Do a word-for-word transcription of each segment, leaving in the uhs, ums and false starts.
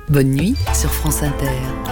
Bonne nuit sur France Inter.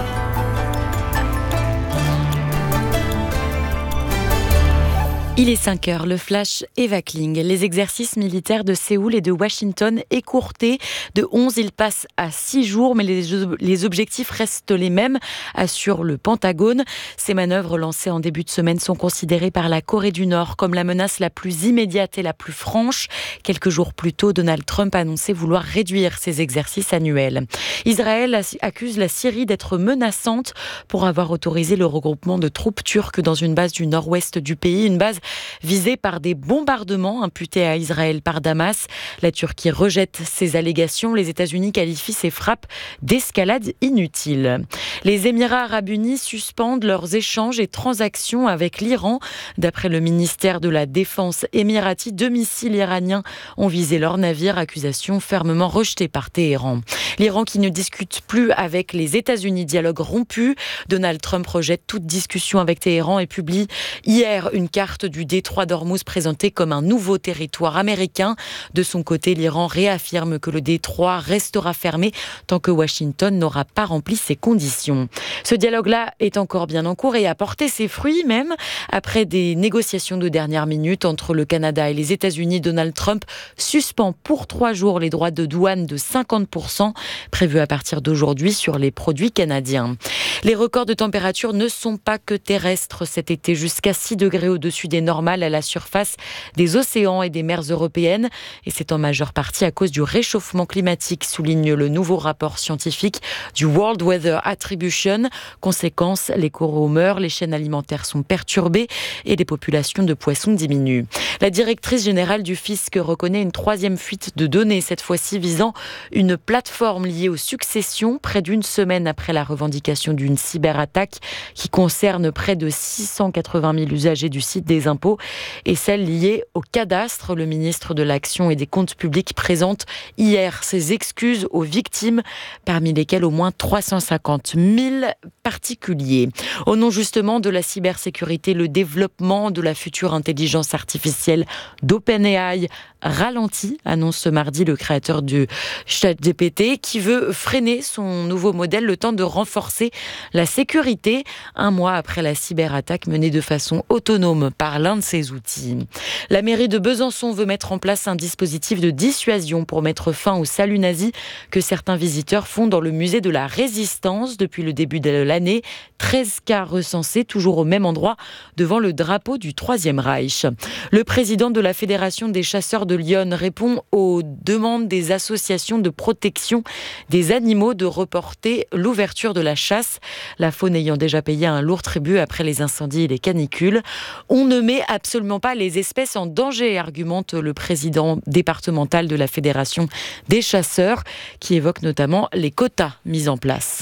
Il est cinq heures, le flash Eva Kling. Les exercices militaires de Séoul et de Washington écourtés. De onze, ils passent à six jours, mais les, les objectifs restent les mêmes, assure le Pentagone. Ces manœuvres lancées en début de semaine sont considérées par la Corée du Nord comme la menace la plus immédiate et la plus franche. Quelques jours plus tôt, Donald Trump a annoncé vouloir réduire ces exercices annuels. Israël accuse la Syrie d'être menaçante pour avoir autorisé le regroupement de troupes turques dans une base du nord-ouest du pays, une base visée par des bombardements imputés à Israël par Damas. La Turquie rejette ces allégations. Les États-Unis qualifient ces frappes d'escalade inutile. Les Émirats arabes unis suspendent leurs échanges et transactions avec l'Iran. D'après le ministère de la Défense émirati, deux missiles iraniens ont visé leur navire, accusation fermement rejetée par Téhéran. L'Iran qui ne discute plus avec les États-Unis, dialogue rompu. Donald Trump rejette toute discussion avec Téhéran et publie hier une carte du détroit d'Ormuz présenté comme un nouveau territoire américain. De son côté, l'Iran réaffirme que le détroit restera fermé tant que Washington n'aura pas rempli ses conditions. Ce dialogue-là est encore bien en cours et a porté ses fruits même. Après des négociations de dernière minute entre le Canada et les États-Unis, Donald Trump suspend pour trois jours les droits de douane de cinquante pour cent prévus à partir d'aujourd'hui sur les produits canadiens. Les records de température ne sont pas que terrestres cet été, jusqu'à six degrés au-dessus des normales à la surface des océans et des mers européennes. Et c'est en majeure partie à cause du réchauffement climatique, souligne le nouveau rapport scientifique du World Weather Attribution. Conséquence, les coraux meurent, les chaînes alimentaires sont perturbées et les populations de poissons diminuent. La directrice générale du fisc reconnaît une troisième fuite de données, cette fois-ci visant une plateforme liée aux successions, près d'une semaine après la revendication d'une cyberattaque qui concerne près de six cent quatre-vingt mille usagers du site des impôts et celle liée au cadastre. Le ministre de l'Action et des Comptes publics présente hier ses excuses aux victimes, parmi lesquelles au moins trois cent cinquante mille particuliers. Au nom justement de la cybersécurité, le développement de la future intelligence artificielle d'OpenAI ralentit, annonce ce mardi le créateur du ChatGPT, qui veut freiner son nouveau modèle le temps de renforcer la sécurité, un mois après la cyberattaque menée de façon autonome par l'un de ses outils. La mairie de Besançon veut mettre en place un dispositif de dissuasion pour mettre fin au salut nazi que certains visiteurs font dans le musée de la Résistance depuis le début de l'année. treize cas recensés, toujours au même endroit, devant le drapeau du Troisième Reich. Le président de la Fédération des chasseurs de Lyon répond aux demandes des associations de protection des animaux de reporter l'ouverture de la chasse, la faune ayant déjà payé un lourd tribut après les incendies et les canicules. On ne met absolument pas les espèces en danger, argumente le président départemental de la Fédération des chasseurs, qui évoque notamment les quotas mis en place.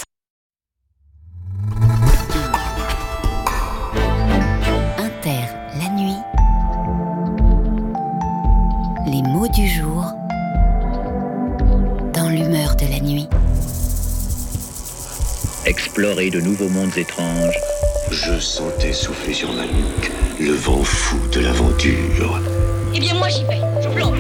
Inter, la nuit. Les mots du jour dans l'humeur de la nuit. Explorer de nouveaux mondes étranges. Je sentais souffler sur ma nuque le vent fou de l'aventure. Eh bien moi j'y vais, je plonge.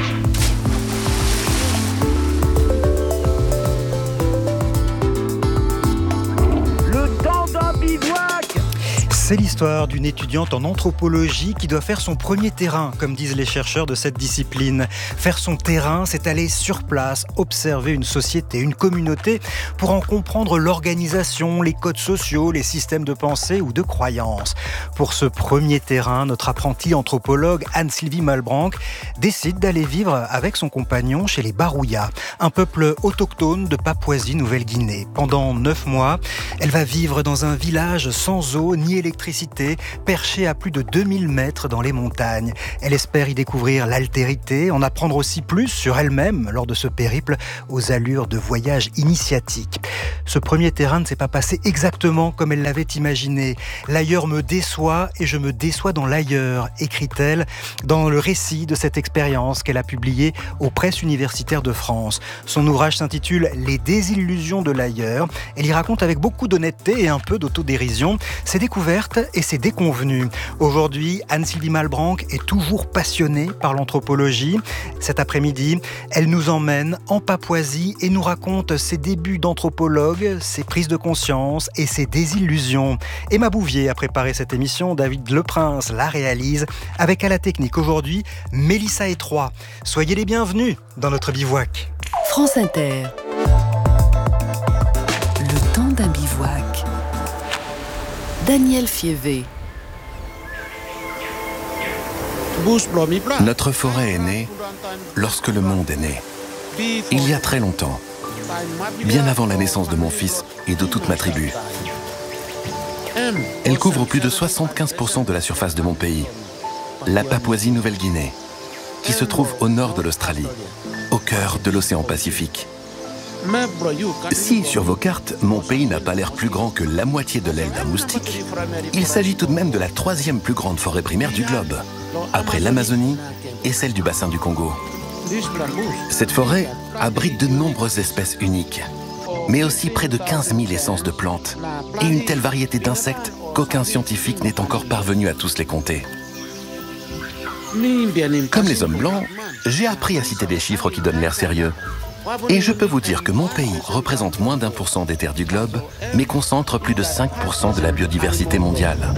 Le temps d'un bivouac. C'est l'histoire d'une étudiante en anthropologie qui doit faire son premier terrain, comme disent les chercheurs de cette discipline. Faire son terrain, c'est aller sur place, observer une société, une communauté, pour en comprendre l'organisation, les codes sociaux, les systèmes de pensée ou de croyance. Pour ce premier terrain, notre apprentie anthropologue Anne-Sylvie Malbranc décide d'aller vivre avec son compagnon chez les Barouya, un peuple autochtone de Papouasie-Nouvelle-Guinée. Pendant neuf mois, elle va vivre dans un village sans eau ni électricité, perchée à plus de deux mille mètres dans les montagnes. Elle espère y découvrir l'altérité, en apprendre aussi plus sur elle-même lors de ce périple aux allures de voyage initiatique. Ce premier terrain ne s'est pas passé exactement comme elle l'avait imaginé. L'ailleurs me déçoit et je me déçois dans l'ailleurs, écrit-elle dans le récit de cette expérience qu'elle a publiée aux Presses universitaires de France. Son ouvrage s'intitule « Les désillusions de l'ailleurs ». Elle y raconte avec beaucoup d'honnêteté et un peu d'autodérision ses découvertes et ses déconvenues. Aujourd'hui, Anne-Sylvie Malbranck est toujours passionnée par l'anthropologie. Cet après-midi, elle nous emmène en Papouasie et nous raconte ses débuts d'anthropologue, ses prises de conscience et ses désillusions. Emma Bouvier a préparé cette émission, David Leprince la réalise avec à la technique aujourd'hui Mélissa Étroit. Soyez les bienvenus dans notre bivouac. France Inter. Le temps d'un bivouac. Daniel Fievé. Notre forêt est née lorsque le monde est né. Il y a très longtemps, bien avant la naissance de mon fils et de toute ma tribu. Elle couvre plus de soixante-quinze pour cent de la surface de mon pays, la Papouasie-Nouvelle-Guinée, qui se trouve au nord de l'Australie, au cœur de l'océan Pacifique. Si, sur vos cartes, mon pays n'a pas l'air plus grand que la moitié de l'aile d'un moustique, il s'agit tout de même de la troisième plus grande forêt primaire du globe, après l'Amazonie et celle du bassin du Congo. Cette forêt abrite de nombreuses espèces uniques, mais aussi près de quinze mille essences de plantes et une telle variété d'insectes qu'aucun scientifique n'est encore parvenu à tous les compter. Comme les hommes blancs, j'ai appris à citer des chiffres qui donnent l'air sérieux. Et je peux vous dire que mon pays représente moins d'un pour cent des terres du globe, mais concentre plus de cinq pour cent de la biodiversité mondiale.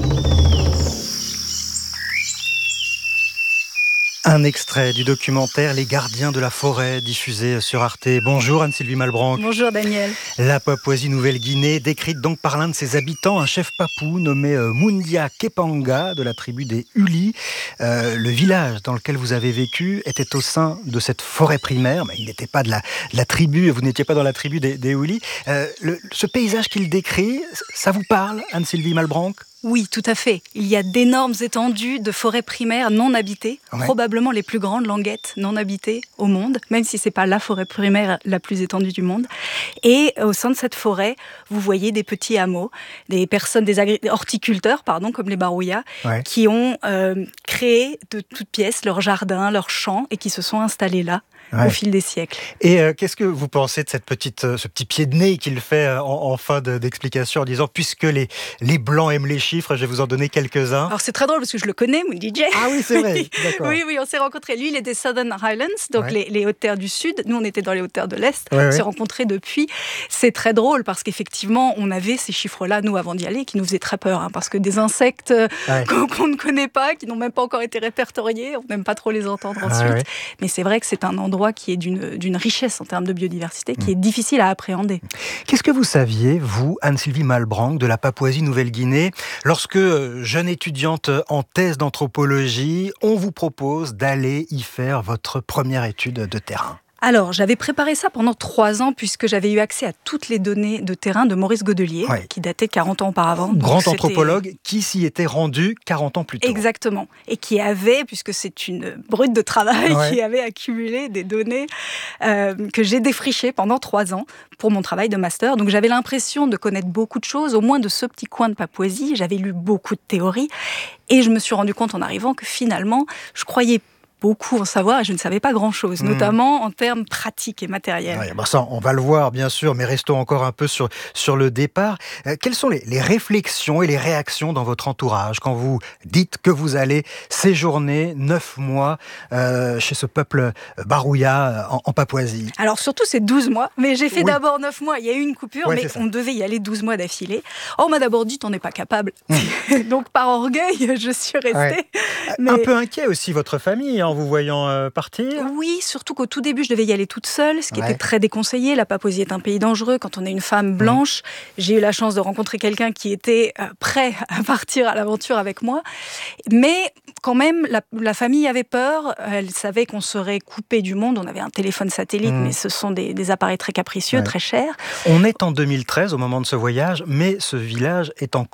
Un extrait du documentaire Les gardiens de la forêt, diffusé sur Arte. Bonjour Anne-Sylvie Malbranck. Bonjour Daniel. La Papouasie-Nouvelle-Guinée, décrite donc par l'un de ses habitants, un chef papou nommé Mundia Kepanga, de la tribu des Uli. Euh, le village dans lequel vous avez vécu était au sein de cette forêt primaire, mais il n'était pas de la, de la tribu, vous n'étiez pas dans la tribu des, des Uli. Euh, le, ce paysage qu'il décrit, ça vous parle, Anne-Sylvie Malbranck ? Oui, tout à fait. Il y a d'énormes étendues de forêts primaires non habitées, ouais. Probablement les plus grandes languettes non habitées au monde, même si ce n'est pas la forêt primaire la plus étendue du monde. Et au sein de cette forêt, vous voyez des petits hameaux, des personnes, des agri- horticulteurs, pardon, comme les Barouillas, ouais. qui ont euh, créé de toutes pièces leur jardin, leur champ, et qui se sont installés là. Ouais. Au fil des siècles. Et euh, qu'est-ce que vous pensez de cette petite, euh, ce petit pied de nez qu'il fait euh, en, en fin de, d'explication en disant « Puisque les, les Blancs aiment les chiffres, je vais vous en donner quelques-uns ». Alors c'est très drôle parce que je le connais, mon D J. Ah oui, c'est vrai, d'accord. Oui, oui, on s'est rencontrés. Lui, il est des Southern Highlands, donc ouais. les, les Hautes-Terres du Sud. Nous, on était dans les Hautes-Terres de l'Est. Ouais, on ouais. s'est rencontrés depuis. C'est très drôle parce qu'effectivement, on avait ces chiffres-là, nous, avant d'y aller, qui nous faisaient très peur. Hein, parce que des insectes ouais. qu'on, qu'on ne connaît pas, qui n'ont même pas encore été répertoriés, on n'aime pas trop les entendre ensuite. Ouais, ouais. Mais c'est vrai que c'est un endroit qui est d'une d'une richesse en termes de biodiversité qui est difficile à appréhender. Qu'est-ce que vous saviez, vous, Anne-Sylvie Malbranck, de la Papouasie-Nouvelle-Guinée, lorsque, jeune étudiante en thèse d'anthropologie, on vous propose d'aller y faire votre première étude de terrain ? Alors, j'avais préparé ça pendant trois ans puisque j'avais eu accès à toutes les données de terrain de Maurice Godelier, ouais. qui datait de quarante ans auparavant. Grand Donc, anthropologue c'était... qui s'y était rendu quarante ans plus tôt. Exactement. Et qui avait, puisque c'est une brute de travail, ouais. qui avait accumulé des données euh, que j'ai défrichées pendant trois ans pour mon travail de master. Donc, j'avais l'impression de connaître beaucoup de choses, au moins de ce petit coin de Papouasie. J'avais lu beaucoup de théories et je me suis rendu compte en arrivant que finalement, je croyais beaucoup en savoir et je ne savais pas grand-chose, mmh. notamment en termes pratiques et matériels. Ouais, bah ça, on va le voir, bien sûr, mais restons encore un peu sur, sur le départ. Euh, quelles sont les, les réflexions et les réactions dans votre entourage quand vous dites que vous allez séjourner neuf mois euh, chez ce peuple Barouilla en, en Papouasie ? Alors, surtout, c'est douze mois, mais j'ai fait oui. d'abord neuf mois. Il y a eu une coupure, ouais, mais on devait y aller douze mois d'affilée. Oh, on m'a d'abord dit, t'en es pas capable. Mmh. Donc, par orgueil, je suis restée. Ouais. Mais... Un peu inquiet aussi, votre famille, en vous voyant euh, partir ? Oui, surtout qu'au tout début, je devais y aller toute seule, ce qui ouais. était très déconseillé. La Papouasie est un pays dangereux quand on est une femme blanche. Mmh. J'ai eu la chance de rencontrer quelqu'un qui était euh, prêt à partir à l'aventure avec moi. Mais quand même, la, la famille avait peur. Elle savait qu'on serait coupé du monde. On avait un téléphone satellite, mmh. mais ce sont des, des appareils très capricieux, ouais. très chers. On est en deux mille treize au moment de ce voyage, mais ce village est encore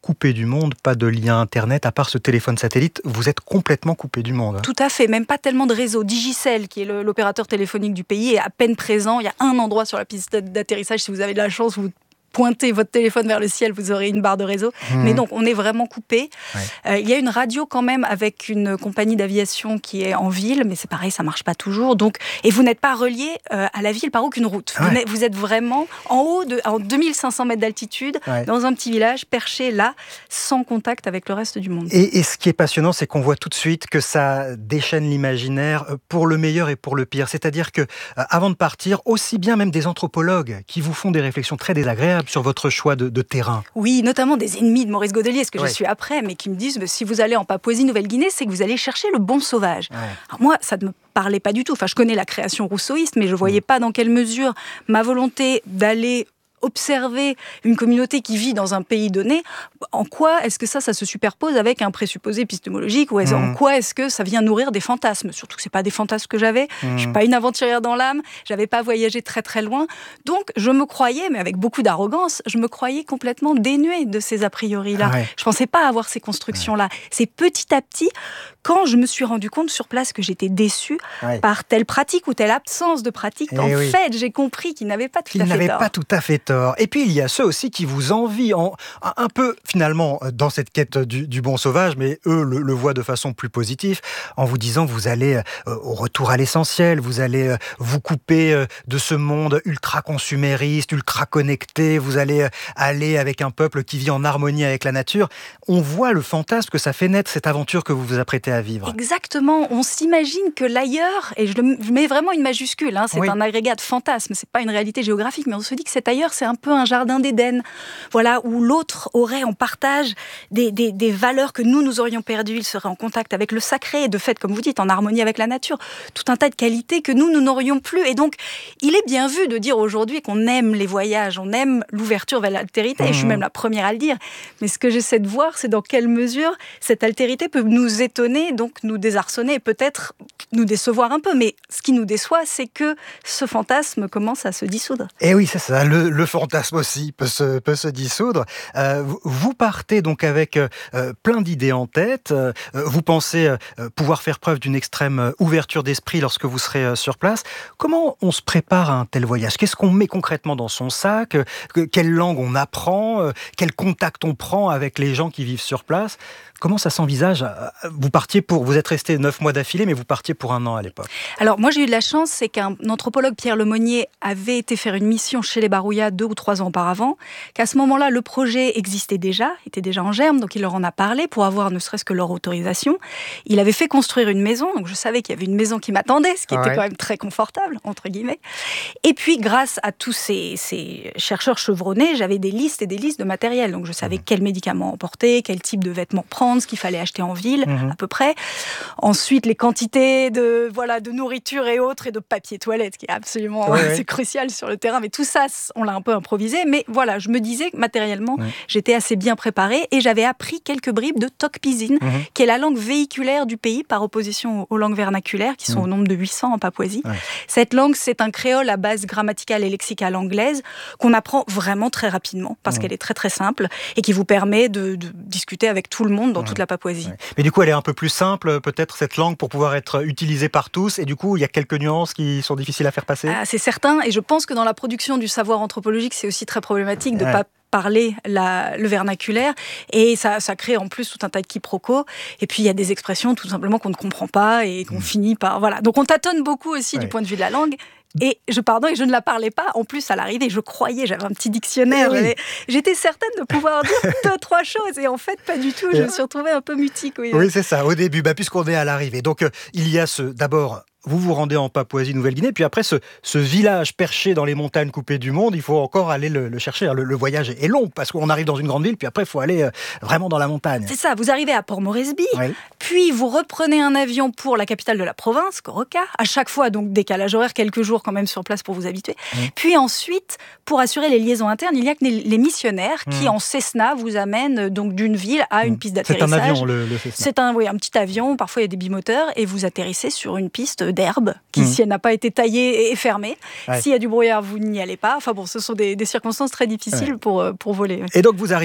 coupé du monde, pas de lien internet, à part ce téléphone satellite, vous êtes complètement coupé du monde. Tout à fait, même pas tellement de réseau. Digicel, qui est le, l'opérateur téléphonique du pays, est à peine présent. Il y a un endroit sur la piste d'atterrissage, si vous avez de la chance, vous pointez votre téléphone vers le ciel, vous aurez une barre de réseau. Mmh. Mais donc, on est vraiment coupé. Ouais. Euh, il y a une radio quand même avec une compagnie d'aviation qui est en ville, mais c'est pareil, ça marche pas toujours. Donc, et vous n'êtes pas relié euh, à la ville par aucune route. Ouais. Vous, vous êtes vraiment en haut, de, en deux mille cinq cents mètres d'altitude, ouais. dans un petit village, perché là, sans contact avec le reste du monde. Et, et ce qui est passionnant, c'est qu'on voit tout de suite que ça déchaîne l'imaginaire pour le meilleur et pour le pire. C'est-à-dire que, euh, avant de partir, aussi bien même des anthropologues qui vous font des réflexions très désagréables sur votre choix de, de terrain. Oui, notamment des ennemis de Maurice Godelier, ce que ouais. je suis après, mais qui me disent si vous allez en Papouasie-Nouvelle-Guinée, c'est que vous allez chercher le bon sauvage. Ouais. Alors moi, ça ne me parlait pas du tout. Enfin, je connais la création rousseauiste, mais je ne voyais mmh. pas dans quelle mesure ma volonté d'aller observer une communauté qui vit dans un pays donné, en quoi est-ce que ça, ça se superpose avec un présupposé épistémologique ou mmh. en quoi est-ce que ça vient nourrir des fantasmes? Surtout que ce n'est pas des fantasmes que j'avais. Mmh. Je ne suis pas une aventurière dans l'âme, je n'avais pas voyagé très très loin. Donc, je me croyais, mais avec beaucoup d'arrogance, je me croyais complètement dénuée de ces a priori-là. Ah ouais. Je ne pensais pas avoir ces constructions-là. Ouais. C'est petit à petit, quand je me suis rendu compte sur place que j'étais déçue ouais. par telle pratique ou telle absence de pratique, et en oui. fait, j'ai compris qu'ils n'avaient pas tout qu'ils à fait n'avaient tort. pas tout à fait tort. Et puis, il y a ceux aussi qui vous envient en, un peu, finalement, dans cette quête du, du bon sauvage, mais eux le, le voient de façon plus positive, en vous disant vous allez euh, au retour à l'essentiel, vous allez euh, vous couper euh, de ce monde ultra-consumériste, ultra-connecté, vous allez euh, aller avec un peuple qui vit en harmonie avec la nature. On voit le fantasme que ça fait naître, cette aventure que vous vous apprêtez à vivre. Exactement, on s'imagine que l'ailleurs, et je, le, je mets vraiment une majuscule, hein, c'est oui. un agrégat de fantasme, c'est pas une réalité géographique, mais on se dit que cet ailleurs, c'est un peu un jardin d'Éden, voilà, où l'autre aurait en partage des, des, des valeurs que nous, nous aurions perdues, il serait en contact avec le sacré, et de fait, comme vous dites, en harmonie avec la nature, tout un tas de qualités que nous, nous n'aurions plus. Et donc, il est bien vu de dire aujourd'hui qu'on aime les voyages, on aime l'ouverture vers l'altérité, mmh. et je suis même la première à le dire, mais ce que j'essaie de voir, c'est dans quelle mesure cette altérité peut nous étonner, donc nous désarçonner, et peut-être nous décevoir un peu, mais ce qui nous déçoit, c'est que ce fantasme commence à se dissoudre. Et oui, c'est ça, le, le fantasme aussi peut se, peut se dissoudre. Euh, vous partez donc avec euh, plein d'idées en tête, euh, vous pensez euh, pouvoir faire preuve d'une extrême ouverture d'esprit lorsque vous serez euh, sur place. Comment on se prépare à un tel voyage? Qu'est-ce qu'on met concrètement dans son sac? euh, Quelle langue on apprend? euh, Quel contact on prend avec les gens qui vivent sur place? Comment ça s'envisage? Vous partiez pour, vous êtes resté neuf mois d'affilée, mais vous partiez pour un an à l'époque. Alors moi j'ai eu de la chance, c'est qu'un anthropologue, Pierre Lemonnier, avait été faire une mission chez les Barouillas deux ou trois ans auparavant, qu'à ce moment-là le projet existait déjà, était déjà en germe, donc il leur en a parlé pour avoir ne serait-ce que leur autorisation. Il avait fait construire une maison, donc je savais qu'il y avait une maison qui m'attendait, ce qui ouais. était quand même très confortable, entre guillemets. Et puis grâce à tous ces, ces chercheurs chevronnés, j'avais des listes et des listes de matériel, donc je savais mmh. quels médicaments emporter, quel type de vêtements prendre, ce qu'il fallait acheter en ville, mmh. à peu près. Ensuite, les quantités de, voilà, de nourriture et autres, et de papier toilette, qui est absolument oui, c'est oui. crucial sur le terrain. Mais tout ça, on l'a un peu improvisé. Mais voilà, je me disais que matériellement, oui. j'étais assez bien préparée et j'avais appris quelques bribes de Tok-Pisin, mmh. qui est la langue véhiculaire du pays, par opposition aux langues vernaculaires, qui sont mmh. au nombre de huit cents en Papouasie. Oui. Cette langue, c'est un créole à base grammaticale et lexicale anglaise qu'on apprend vraiment très rapidement, parce mmh. qu'elle est très très simple et qui vous permet de, de discuter avec tout le monde dans toute la Papouasie. Ouais. Mais du coup, elle est un peu plus simple, peut-être, cette langue, pour pouvoir être utilisée par tous. Et du coup, il y a quelques nuances qui sont difficiles à faire passer. Ah, c'est certain. Et je pense que dans la production du savoir anthropologique, c'est aussi très problématique de ne ouais. pas parler la, le vernaculaire. Et ça, ça crée en plus tout un tas de quiproquos. Et puis, il y a des expressions, tout simplement, qu'on ne comprend pas et qu'on mmh. finit par... Voilà. Donc, on tâtonne beaucoup aussi ouais. du point de vue de la langue. Et je, pardon, et je ne la parlais pas. En plus, à l'arrivée, je croyais, j'avais un petit dictionnaire. Oui. J'étais certaine de pouvoir dire deux, trois choses. Et en fait, pas du tout. Je me suis retrouvée un peu mutique. Oui, oui c'est ça, au début, bah, puisqu'on est à l'arrivée. Donc, euh, il y a ce, d'abord... Vous vous rendez en Papouasie-Nouvelle-Guinée, puis après, ce, ce village perché dans les montagnes coupées du monde, il faut encore aller le, le chercher. Le, le voyage est long, parce qu'on arrive dans une grande ville, puis après, il faut aller euh, vraiment dans la montagne. C'est ça, vous arrivez à Port Moresby, oui. puis vous reprenez un avion pour la capitale de la province, Goroka, à chaque fois, donc décalage horaire, quelques jours quand même sur place pour vous habituer. Oui. Puis ensuite, pour assurer les liaisons internes, il y a que les missionnaires mmh. qui, en Cessna, vous amènent donc d'une ville à une mmh. piste d'atterrissage. C'est un avion, le, le Cessna. C'est un, oui, un petit avion, parfois il y a des bimoteurs, et vous atterrissez sur une piste d'herbe qui, mmh. si elle n'a pas été taillée et fermée. Ouais. S'il y a du brouillard, vous n'y allez pas. Enfin bon, ce sont des, des circonstances très difficiles ouais. pour, pour voler. Et donc vous arrivez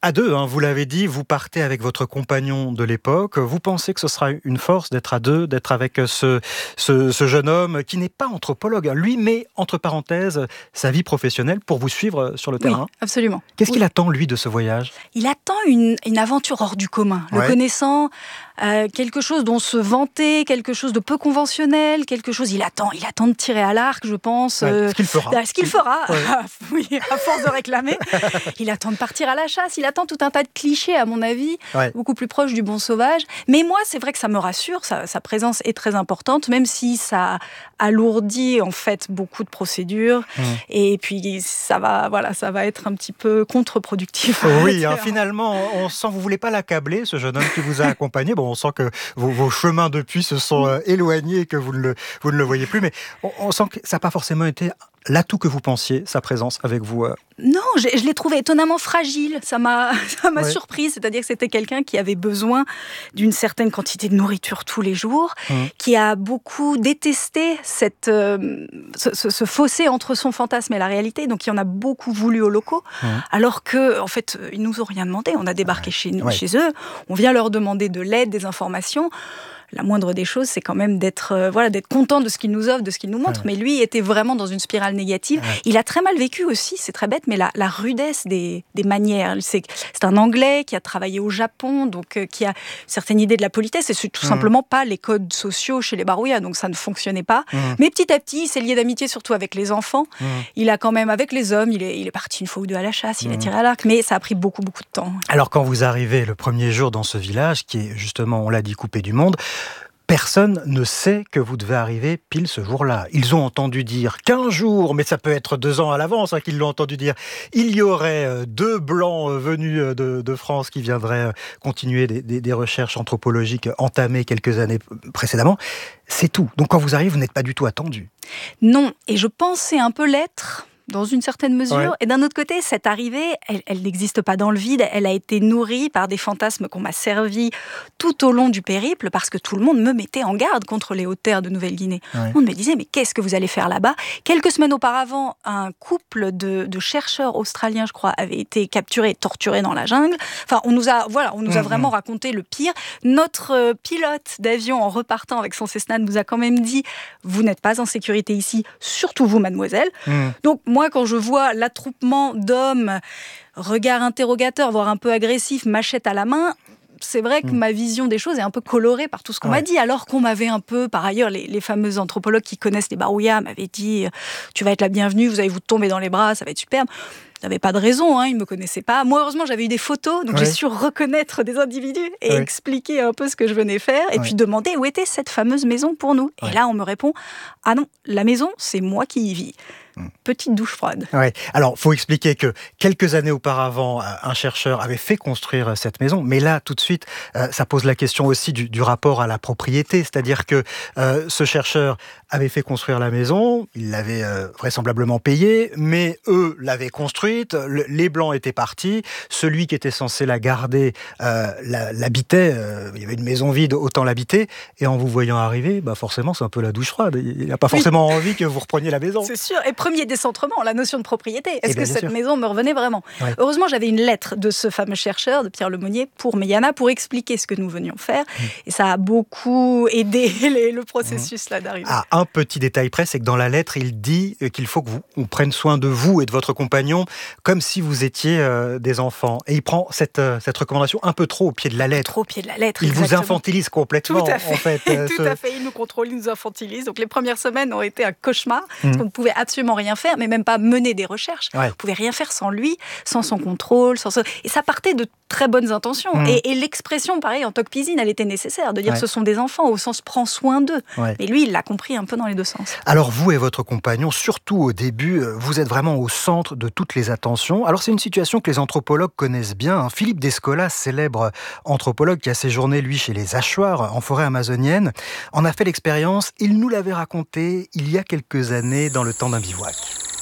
À deux, hein, vous l'avez dit, vous partez avec votre compagnon de l'époque. Vous pensez que ce sera une force d'être à deux, d'être avec ce, ce, ce jeune homme qui n'est pas anthropologue. Lui met entre parenthèses sa vie professionnelle pour vous suivre sur le terrain. Oui, absolument. Qu'est-ce oui. qu'il attend, lui, de ce voyage ? Il attend une, une aventure hors du commun. Le ouais. connaissant, euh, quelque chose dont se vanter, quelque chose de peu conventionnel, quelque chose... Il attend, il attend de tirer à l'arc, je pense. Ouais, euh, ce qu'il fera. Ce qu'il fera, ouais. oui, à force de réclamer. Il attend de partir à la chasse, il attend tout un tas de clichés, à mon avis, ouais. beaucoup plus proches du bon sauvage. Mais moi, c'est vrai que ça me rassure, sa, sa présence est très importante, même si ça alourdit en fait beaucoup de procédures. Mmh. Et puis, ça va, voilà, ça va être un petit peu contre-productif. Oui, hein, finalement, on sent que vous ne voulez pas l'accabler, ce jeune homme qui vous a accompagné. Bon, on sent que vos, vos chemins depuis se sont euh, éloignés et que vous ne, le, vous ne le voyez plus. Mais on, on sent que ça n'a pas forcément été l'atout que vous pensiez, sa présence avec vous. Euh... Non, je, je l'ai trouvé étonnamment fragile. Ça m'a, ça m'a ouais. surprise. C'est-à-dire que c'était quelqu'un qui avait besoin d'une certaine quantité de nourriture tous les jours, mmh. qui a beaucoup détesté cette, euh, ce, ce, ce fossé entre son fantasme et la réalité. Donc, il en a beaucoup voulu aux locaux. Mmh. Alors que, en fait, ils nous ont rien demandé. On a débarqué ouais. chez, nous, ouais. chez eux. On vient leur demander de l'aide, des informations. La moindre des choses, c'est quand même d'être, euh, voilà, d'être content de ce qu'il nous offre, de ce qu'il nous montre. Ouais. Mais lui était vraiment dans une spirale négative. Ouais. Il a très mal vécu aussi, c'est très bête, mais la, la rudesse des, des manières. C'est, c'est un Anglais qui a travaillé au Japon, donc euh, qui a une certaine idée de la politesse. Et c'est tout mmh. simplement pas les codes sociaux chez les Barouillas, donc ça ne fonctionnait pas. Mmh. Mais petit à petit, il s'est lié d'amitié, surtout avec les enfants. Mmh. Il a quand même, avec les hommes, il est, il est parti une fois ou deux à la chasse, il mmh. a tiré à l'arc, mais ça a pris beaucoup, beaucoup de temps. Alors quand vous arrivez le premier jour dans ce village, qui est justement, on l'a dit, coupé du monde, personne ne sait que vous devez arriver pile ce jour-là. Ils ont entendu dire quinze jours, mais ça peut être deux ans à l'avance hein, qu'ils l'ont entendu dire. Il y aurait deux blancs venus de, de France qui viendraient continuer des, des, des recherches anthropologiques entamées quelques années précédemment. C'est tout. Donc quand vous arrivez, vous n'êtes pas du tout attendu. Non, et je pensais un peu l'être dans une certaine mesure. Ouais. Et d'un autre côté, cette arrivée, elle, elle n'existe pas dans le vide. Elle a été nourrie par des fantasmes qu'on m'a servis tout au long du périple, parce que tout le monde me mettait en garde contre les hautes terres de Nouvelle-Guinée. Ouais. On me disait, mais qu'est-ce que vous allez faire là-bas ? Quelques semaines auparavant, un couple de, de chercheurs australiens, je crois, avait été capturé et torturé dans la jungle. Enfin, on nous a, voilà, on nous a mmh, vraiment mmh. raconté le pire. Notre pilote d'avion, en repartant avec son Cessna, nous a quand même dit, vous n'êtes pas en sécurité ici, surtout vous, mademoiselle. Mmh. Donc, moi, quand je vois l'attroupement d'hommes, regard interrogateur, voire un peu agressif, machette à la main, c'est vrai que mmh. ma vision des choses est un peu colorée par tout ce qu'on ouais. m'a dit, alors qu'on m'avait un peu, par ailleurs, les, les fameux anthropologues qui connaissent les Barouillas m'avaient dit « Tu vas être la bienvenue, vous allez vous tomber dans les bras, ça va être superbe ». Ils n'avaient pas de raison, hein, ils ne me connaissaient pas. Moi, heureusement, j'avais eu des photos, donc ouais. j'ai su reconnaître des individus et ouais. expliquer un peu ce que je venais faire, et ouais. puis demander où était cette fameuse maison pour nous. Ouais. Et là, on me répond « Ah non, la maison, c'est moi qui y vis ». Petite douche froide. Ouais. Alors, il faut expliquer que quelques années auparavant, un chercheur avait fait construire cette maison, mais là, tout de suite, euh, ça pose la question aussi du, du rapport à la propriété, c'est-à-dire que euh, ce chercheur avait fait construire la maison, il l'avait euh, vraisemblablement payée, mais eux l'avaient construite, le, les Blancs étaient partis, celui qui était censé la garder euh, la, l'habitait, euh, il y avait une maison vide, autant l'habiter, et en vous voyant arriver, bah forcément, c'est un peu la douche froide, il n'a pas forcément oui. envie que vous repreniez la maison. C'est sûr, et premier décentrement, la notion de propriété. Est-ce eh bien, que cette sûr. maison me revenait vraiment ? Ouais. Heureusement, j'avais une lettre de ce fameux chercheur, de Pierre Lemonnier, pour Meyana, pour expliquer ce que nous venions faire. Mmh. Et ça a beaucoup aidé les, le processus mmh. là d'arriver. Ah, un petit détail près, c'est que dans la lettre, il dit qu'il faut que vous, on prenne soin de vous et de votre compagnon comme si vous étiez euh, des enfants. Et il prend cette, euh, cette recommandation un peu trop au pied de la lettre. Trop au pied de la lettre, Il exactement. vous infantilise complètement. Tout à fait. En fait, euh, Tout ce... à fait. Il nous contrôle, il nous infantilise. Donc les premières semaines ont été un cauchemar, mmh. parce qu'on ne pouvait absolument rien faire, mais même pas mener des recherches. Ouais. On ne pouvait rien faire sans lui, sans son contrôle. Sans ce... Et ça partait de très bonnes intentions. Mmh. Et, et l'expression, pareil, en Tocqueville, elle était nécessaire, de dire ouais. ce sont des enfants, au sens prends soin d'eux. Ouais. Mais lui, il l'a compris un peu dans les deux sens. Alors vous et votre compagnon, surtout au début, vous êtes vraiment au centre de toutes les attentions. Alors c'est une situation que les anthropologues connaissent bien. Philippe Descola, célèbre anthropologue qui a séjourné, lui, chez les Achuars, en forêt amazonienne, en a fait l'expérience. Il nous l'avait raconté il y a quelques années dans le temps d'un bivouac.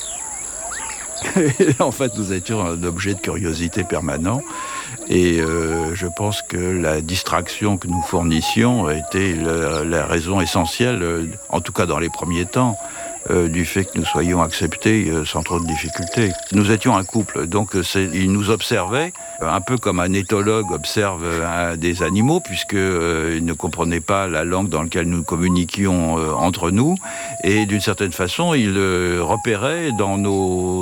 En fait, nous étions un objet de curiosité permanent. Et euh, je pense que la distraction que nous fournissions était la, la raison essentielle, en tout cas dans les premiers temps, euh, du fait que nous soyons acceptés euh, sans trop de difficultés. Nous étions un couple, donc c'est, il nous observait, un peu comme un éthologue observe euh, des animaux, puisqu'il euh, ne comprenait pas la langue dans laquelle nous communiquions euh, entre nous, et d'une certaine façon, il euh, repérait dans nos